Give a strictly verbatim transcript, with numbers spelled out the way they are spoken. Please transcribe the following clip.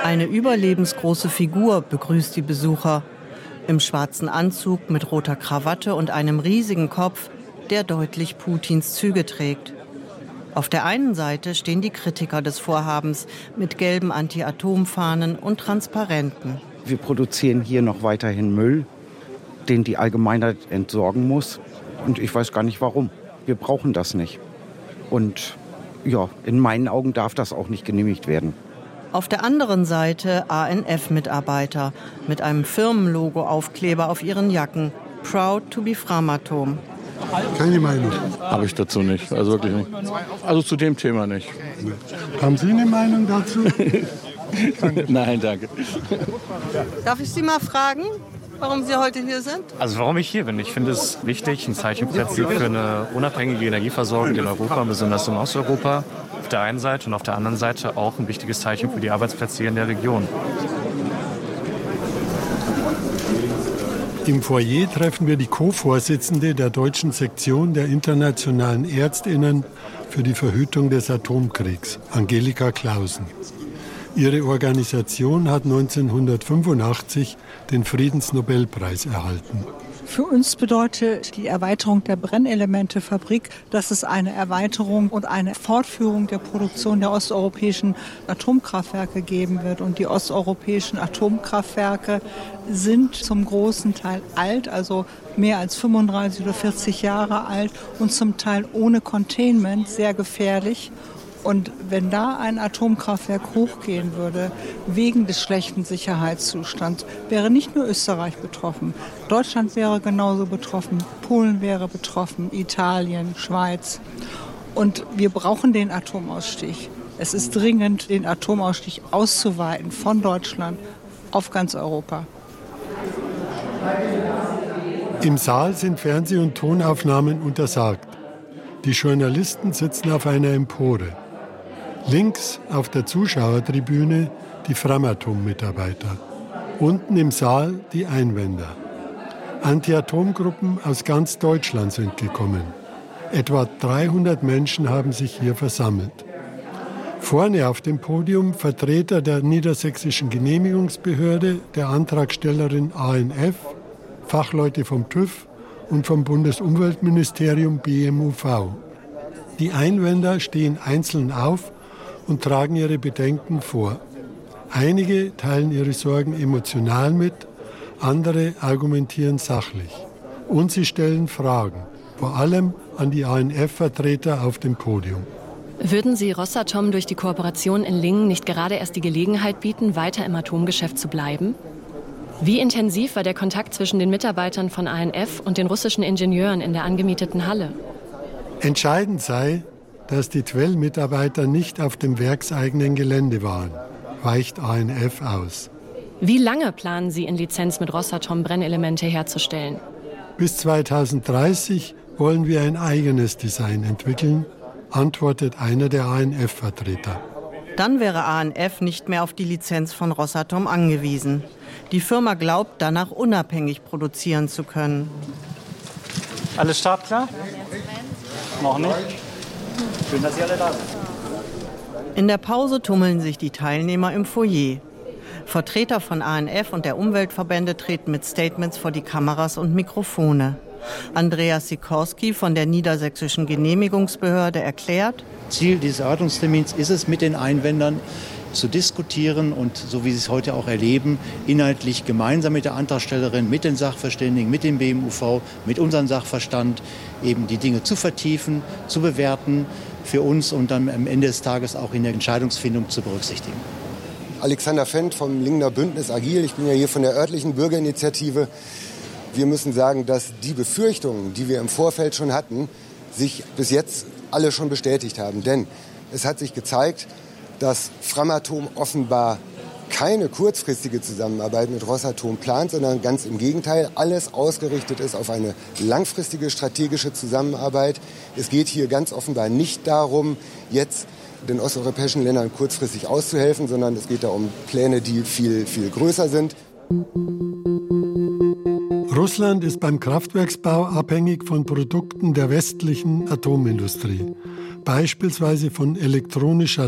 Eine überlebensgroße Figur begrüßt die Besucher. Im schwarzen Anzug mit roter Krawatte und einem riesigen Kopf, der deutlich Putins Züge trägt. Auf der einen Seite stehen die Kritiker des Vorhabens mit gelben Anti-Atom-Fahnen und Transparenten. Wir produzieren hier noch weiterhin Müll, den die Allgemeinheit entsorgen muss. Und ich weiß gar nicht warum. Wir brauchen das nicht. Und ja, in meinen Augen darf das auch nicht genehmigt werden. Auf der anderen Seite A N F-Mitarbeiter mit einem Firmenlogo-Aufkleber auf ihren Jacken. Proud to be Framatome. Keine Meinung. Habe ich dazu nicht, also wirklich nicht. Also zu dem Thema nicht. Haben Sie eine Meinung dazu? Nein, danke. Darf ich Sie mal fragen, warum Sie heute hier sind? Also warum ich hier bin? Ich finde es wichtig, ein Zeichen für eine unabhängige Energieversorgung in Europa, besonders in Osteuropa. Auf der einen Seite und auf der anderen Seite auch ein wichtiges Zeichen für die Arbeitsplätze hier in der Region. Im Foyer treffen wir die Co-Vorsitzende der deutschen Sektion der Internationalen Ärztinnen für die Verhütung des Atomkriegs, Angelika Clausen. Ihre Organisation hat neunzehnhundertfünfundachtzig den Friedensnobelpreis erhalten. Für uns bedeutet die Erweiterung der Brennelementefabrik, dass es eine Erweiterung und eine Fortführung der Produktion der osteuropäischen Atomkraftwerke geben wird. Und die osteuropäischen Atomkraftwerke sind zum großen Teil alt, also mehr als fünfunddreißig oder vierzig Jahre alt und zum Teil ohne Containment, sehr gefährlich. Und wenn da ein Atomkraftwerk hochgehen würde, wegen des schlechten Sicherheitszustands, wäre nicht nur Österreich betroffen. Deutschland wäre genauso betroffen, Polen wäre betroffen, Italien, Schweiz. Und wir brauchen den Atomausstieg. Es ist dringend, den Atomausstieg auszuweiten von Deutschland auf ganz Europa. Im Saal sind Fernseh- und Tonaufnahmen untersagt. Die Journalisten sitzen auf einer Empore. Links auf der Zuschauertribüne die Framatome-Mitarbeiter. Unten im Saal die Einwender. Anti-Atom-Gruppen aus ganz Deutschland sind gekommen. Etwa dreihundert Menschen haben sich hier versammelt. Vorne auf dem Podium Vertreter der niedersächsischen Genehmigungsbehörde, der Antragstellerin A N F, Fachleute vom TÜV und vom Bundesumweltministerium B M U V. Die Einwender stehen einzeln auf und tragen ihre Bedenken vor. Einige teilen ihre Sorgen emotional mit, andere argumentieren sachlich. Und sie stellen Fragen, vor allem an die A N F-Vertreter auf dem Podium. Würden Sie Rosatom durch die Kooperation in Lingen nicht gerade erst die Gelegenheit bieten, weiter im Atomgeschäft zu bleiben? Wie intensiv war der Kontakt zwischen den Mitarbeitern von A N F und den russischen Ingenieuren in der angemieteten Halle? Entscheidend sei, dass die Twell-Mitarbeiter nicht auf dem werkseigenen Gelände waren, weicht A N F aus. Wie lange planen Sie in Lizenz mit Rosatom Brennelemente herzustellen? Bis zweitausenddreißig wollen wir ein eigenes Design entwickeln, antwortet einer der A N F-Vertreter. Dann wäre A N F nicht mehr auf die Lizenz von Rosatom angewiesen. Die Firma glaubt, danach unabhängig produzieren zu können. Alles startklar? Noch nicht? Schön, dass Sie alle da sind. In der Pause tummeln sich die Teilnehmer im Foyer. Vertreter von A N F und der Umweltverbände treten mit Statements vor die Kameras und Mikrofone. Andreas Sikorski von der Niedersächsischen Genehmigungsbehörde erklärt: Ziel dieses Erörterungstermins ist es, mit den Einwendern zu diskutieren und, so wie Sie es heute auch erleben, inhaltlich gemeinsam mit der Antragstellerin, mit den Sachverständigen, mit dem B M U V, mit unserem Sachverstand eben die Dinge zu vertiefen, zu bewerten, für uns und dann am Ende des Tages auch in der Entscheidungsfindung zu berücksichtigen. Alexander Fendt vom Lingener Bündnis Agil. Ich bin ja hier von der örtlichen Bürgerinitiative. Wir müssen sagen, dass die Befürchtungen, die wir im Vorfeld schon hatten, sich bis jetzt alle schon bestätigt haben. Denn es hat sich gezeigt, dass Framatome offenbar keine kurzfristige Zusammenarbeit mit Rosatom plant, sondern ganz im Gegenteil, alles ausgerichtet ist auf eine langfristige strategische Zusammenarbeit. Es geht hier ganz offenbar nicht darum, jetzt den osteuropäischen Ländern kurzfristig auszuhelfen, sondern es geht da um Pläne, die viel, viel größer sind. Russland ist beim Kraftwerksbau abhängig von Produkten der westlichen Atomindustrie, beispielsweise von elektronischer